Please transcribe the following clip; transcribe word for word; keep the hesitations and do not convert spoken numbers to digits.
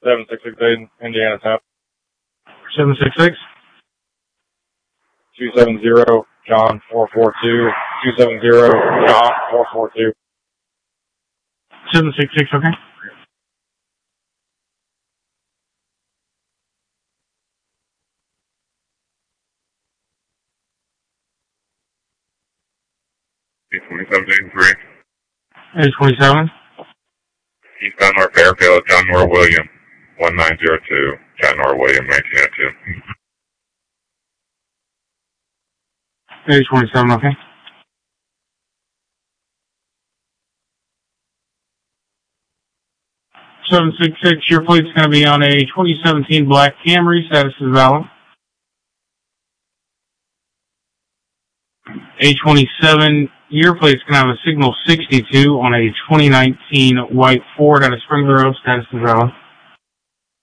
seven six six eight, Indiana Tap. seven six six? two seven zero, John four four two. two seven zero, John four four two. seven six six, okay. twenty-seven eighty-three. A twenty-seven. Eastbound North Fairfield, John Moore William, one nine zero two, John Moore William, nineteen oh two. A twenty-seven, okay. seven six six, your plate's going to be on a twenty seventeen black Camry, status is valid. A twenty-seven, your plate's going to have a signal sixty-two on a twenty nineteen white Ford out of Spring Grove, status is valid.